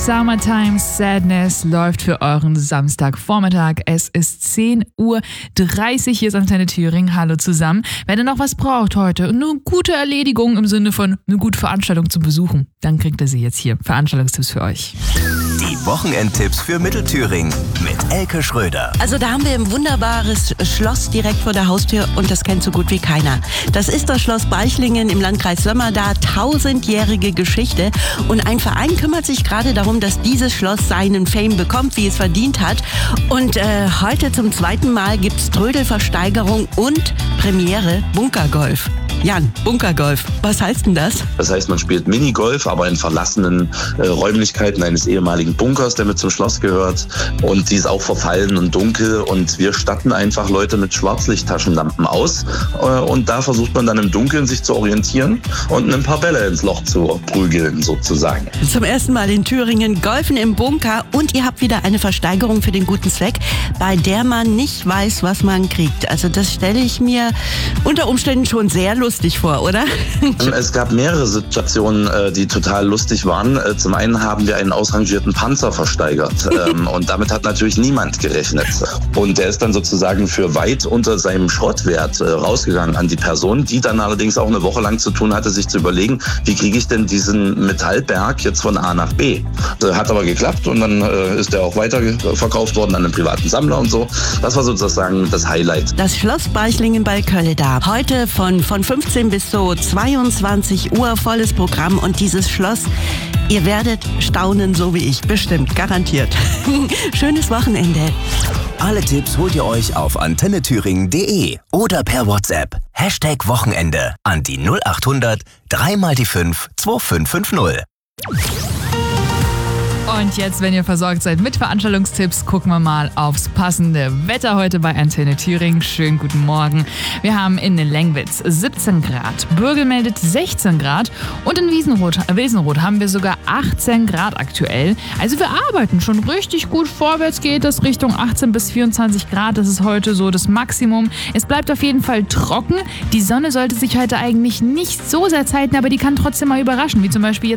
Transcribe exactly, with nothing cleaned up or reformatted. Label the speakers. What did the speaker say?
Speaker 1: Summertime Sadness läuft für euren Samstagvormittag. Es ist zehn Uhr dreißig, hier ist Antenne Thüringen. Hallo zusammen. Wenn ihr noch was braucht heute, eine gute Erledigung im Sinne von eine gute Veranstaltung zu besuchen, dann kriegt ihr sie jetzt hier. Veranstaltungstipps für euch.
Speaker 2: Die Wochenendtipps für Mittelthüringen mit Elke Schröder.
Speaker 3: Also da haben wir ein wunderbares Schloss direkt vor der Haustür und das kennt so gut wie keiner. Das ist das Schloss Beichlingen im Landkreis Sömmerda, tausendjährige Geschichte. Und ein Verein kümmert sich gerade darum, dass dieses Schloss seinen Fame bekommt, wie es verdient hat. Und äh, heute zum zweiten Mal gibt's Trödelversteigerung und Premiere Bunkergolf. Jan, Bunkergolf, was heißt denn das?
Speaker 4: Das heißt, man spielt Minigolf, aber in verlassenen äh, Räumlichkeiten eines ehemaligen Bunkers, der mit zum Schloss gehört. Und die ist auch verfallen und dunkel. Und wir statten einfach Leute mit Schwarzlichttaschenlampen aus. Äh, und da versucht man dann im Dunkeln sich zu orientieren und ein paar Bälle ins Loch zu prügeln, sozusagen.
Speaker 3: Zum ersten Mal in Thüringen Golfen im Bunker. Und ihr habt wieder eine Versteigerung für den guten Zweck, bei der man nicht weiß, was man kriegt. Also das stelle ich mir unter Umständen schon sehr lustig vor, oder?
Speaker 4: Es gab mehrere Situationen, die total lustig waren. Zum einen haben wir einen ausrangierten Panzer versteigert und damit hat natürlich niemand gerechnet. Und der ist dann sozusagen für weit unter seinem Schrottwert rausgegangen an die Person, die dann allerdings auch eine Woche lang zu tun hatte, sich zu überlegen, wie kriege ich denn diesen Metallberg jetzt von A nach B? Hat aber geklappt und dann ist der auch weiter verkauft worden an einen privaten Sammler und so. Das war sozusagen das Highlight.
Speaker 3: Das Schloss Beichlingen bei Kölleda. Heute von, von fünfzehn bis so zweiundzwanzig Uhr volles Programm und dieses Schloss, ihr werdet staunen, so wie ich, bestimmt, garantiert. Schönes Wochenende.
Speaker 2: Alle Tipps holt ihr euch auf antenne thüringen punkt de oder per WhatsApp. Hashtag Wochenende an die null acht hundert drei mal die fünf zwei fünf fünf null.
Speaker 1: Und jetzt, wenn ihr versorgt seid mit Veranstaltungstipps, gucken wir mal aufs passende Wetter heute bei Antenne Thüringen. Schönen guten Morgen. Wir haben in Lengwitz siebzehn Grad, Bürgel meldet sechzehn Grad und in Wiesenroth, Wesenroth haben wir sogar achtzehn Grad aktuell. Also wir arbeiten schon richtig gut. Vorwärts geht es Richtung achtzehn bis vierundzwanzig Grad. Das ist heute so das Maximum. Es bleibt auf jeden Fall trocken. Die Sonne sollte sich heute eigentlich nicht so sehr zeiten, aber die kann trotzdem mal überraschen, wie zum Beispiel jetzt